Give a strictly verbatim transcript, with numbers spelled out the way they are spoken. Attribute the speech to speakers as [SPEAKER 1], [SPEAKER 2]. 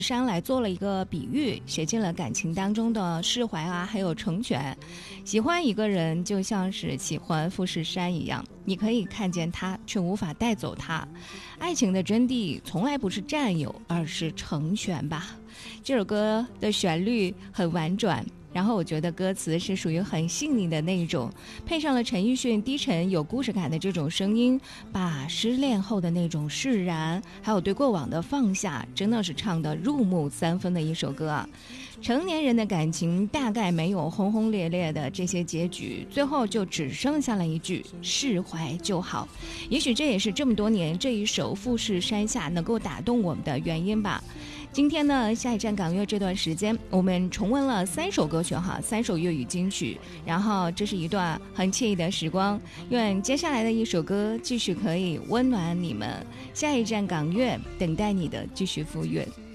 [SPEAKER 1] 山来做了一个比喻，写进了感情当中的释怀啊，还有成全。喜欢一个人就像是喜欢富士山一样，你可以看见它，却无法带走它。爱情的真谛从来不是占有，而是成全吧。这首歌的旋律很婉转，然后我觉得歌词是属于很细腻的那种，配上了陈奕迅低沉有故事感的这种声音，把失恋后的那种释然，还有对过往的放下，真的是唱得入木三分的一首歌啊。成年人的感情大概没有轰轰烈烈的这些结局，最后就只剩下了一句释怀就好。也许这也是这么多年这一首富士山下能够打动我们的原因吧。今天呢，下一站港乐这段时间，我们重温了三首歌曲哈，三首粤语金曲，然后这是一段很惬意的时光。愿接下来的一首歌继续可以温暖你们。下一站港乐，等待你的继续赴约。